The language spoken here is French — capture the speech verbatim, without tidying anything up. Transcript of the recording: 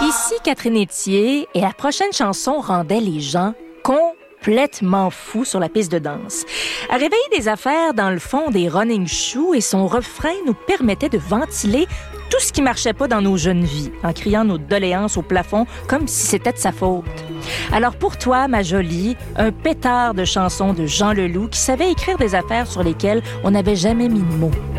Ici Catherine Etier, et la prochaine chanson rendait les gens complètement fous sur la piste de danse. Elle réveillait des affaires dans le fond des running shoes et son refrain nous permettait de ventiler tout ce qui marchait pas dans nos jeunes vies, en criant nos doléances au plafond comme si c'était de sa faute. Alors pour toi, ma jolie, un pétard de chansons de Jean Leloup qui savait écrire des affaires sur lesquelles on n'avait jamais mis de mots.